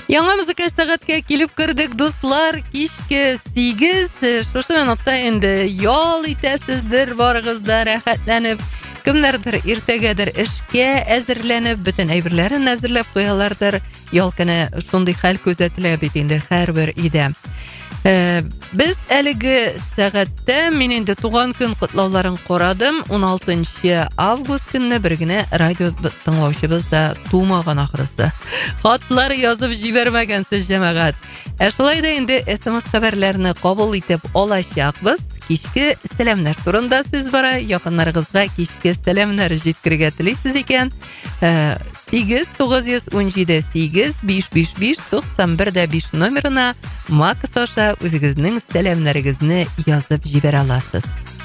Яңа музыка сәгатькә килеп кердек, дуслар. Кичке 8. Шушы минутта инде ял итәсездер, барыгыз да рәхәтләнеп. Кемнәрдер иртәгәдер эшкә әзерләнеп, бөтен әйберләрен әзерләп куялардыр. Ял көне шундый хәл күзәтелә бит инде һәрбер өйдә. Без әлеге сәгатьтә мин инде туган көн котлауларын карадым. 16 август көнне бер генә радио тыңлаучыбыз да тумаган ахрысы. Хатлар язып җибәрмәгәнсез җәмәгать. Шулай да инде SMS хәбәрләрне кабул итеп алачакбыз. Кичке сәламнәр турында сүз бара. Якыннарыгызга кичке сәламнәр җиткергә телисез икән. 89178555591 номерына Макс аша үзегезнең сәламнәрегезне язып җибәрә аласыз.